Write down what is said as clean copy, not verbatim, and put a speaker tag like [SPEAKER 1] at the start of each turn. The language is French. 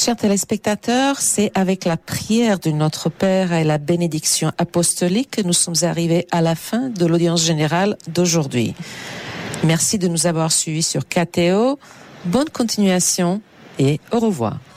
[SPEAKER 1] Chers téléspectateurs, c'est avec la prière de notre Père et la bénédiction apostolique que nous sommes arrivés à la fin de l'audience générale d'aujourd'hui. Merci de nous avoir suivis sur KTO. Bonne continuation et au revoir.